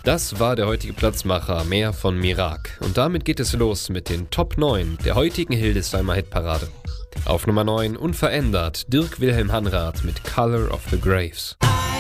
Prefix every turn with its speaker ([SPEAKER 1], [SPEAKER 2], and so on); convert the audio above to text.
[SPEAKER 1] Das war der heutige Platzmacher, mehr von Mirak. Und damit geht es los mit den Top 9 der heutigen Hildesheimer Hitparade. Auf Nummer 9 unverändert Dirk Wilhelm Hanrath mit Color of the Graves.